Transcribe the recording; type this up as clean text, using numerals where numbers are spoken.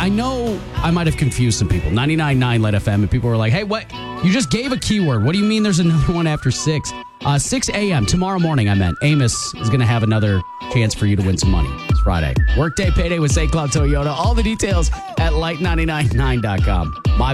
I know I might have confused some people. 99.9 Let FM, and people were like, hey, what? You just gave a keyword. What do you mean there's another one after 6? 6 a.m. tomorrow morning, I meant. Amos is going to have another chance for you to win some money. It's Friday. Workday payday with St. Cloud Toyota. All the details at light999.com. My